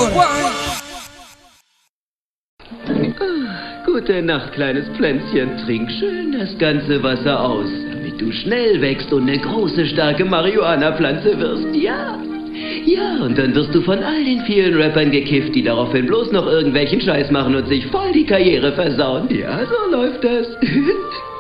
Gute Nacht, kleines Pflänzchen. Trink schön das ganze Wasser aus, damit du schnell wächst und eine große, starke Marihuana-Pflanze wirst. Ja. Ja, und dann wirst du von all den vielen Rappern gekifft, die daraufhin bloß noch irgendwelchen Scheiß machen und sich voll die Karriere versauen. Ja, so läuft das.